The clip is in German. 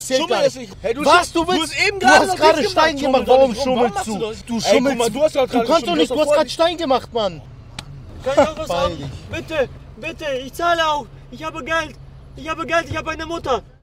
Zählt gar nicht. Hey, Was, du willst? Du hast gerade Stein gemacht, warum schummelst du? Du schummelst. Du kannst doch nicht, du hast gerade Stein gemacht, Mann. Kann ich auch was haben? Bitte, bitte, ich zahle auch. Ich habe Geld. Ich habe eine Mutter.